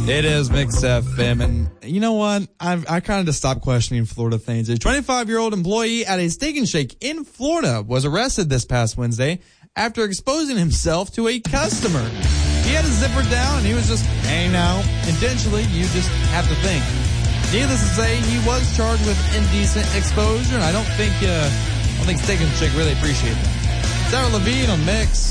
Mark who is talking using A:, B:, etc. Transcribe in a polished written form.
A: It is Mix FM, and you know what? I kind of just stopped questioning Florida things. A 25-year-old employee at a Steak and Shake in Florida was arrested this past Wednesday after exposing himself to a customer. He had his zipper down, and he was just hanging out. Intentionally, you just have to think. Needless to say, he was charged with indecent exposure, and I don't think Steak and Shake really appreciate that. Sarah Levine on Mix.